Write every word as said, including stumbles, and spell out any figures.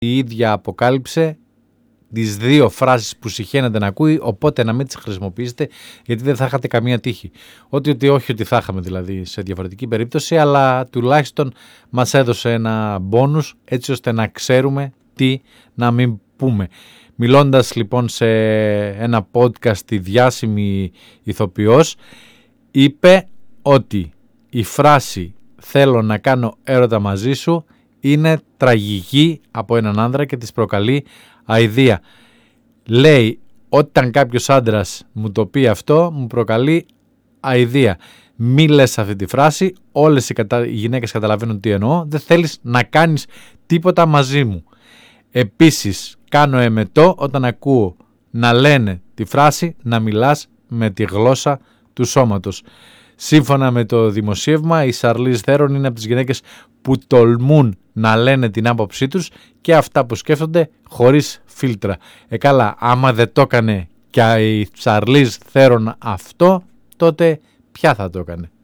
η ίδια αποκάλυψε τις δύο φράσεις που συχαίνεται να ακούει, οπότε να μην τις χρησιμοποιήσετε, γιατί δεν θα είχατε καμία τύχη. Ότι, ότι όχι ότι θα είχαμε δηλαδή σε διαφορετική περίπτωση, αλλά τουλάχιστον μας έδωσε ένα μπόνους έτσι ώστε να ξέρουμε τι να μην πούμε. Μιλώντας λοιπόν σε ένα podcast, η διάσημη ηθοποιός είπε ότι η φράση «θέλω να κάνω έρωτα μαζί σου» είναι τραγική από έναν άνδρα και της προκαλεί αηδία. Λέει, όταν κάποιος άντρας μου το πει αυτό, μου προκαλεί αηδία. Μη λες αυτή τη φράση, όλες οι, κατα... οι γυναίκες καταλαβαίνουν τι εννοώ, δεν θέλεις να κάνεις τίποτα μαζί μου. Επίσης, κάνω εμετό όταν ακούω να λένε τη φράση να μιλάς με τη γλώσσα του σώματος. Σύμφωνα με το δημοσίευμα, η Charlize Theron είναι από τις γυναίκες που τολμούν να λένε την άποψή τους και αυτά που σκέφτονται χωρίς φίλτρα. Ε καλά, άμα δεν το έκανε και η Charlize Theron αυτό, τότε ποια θα το έκανε?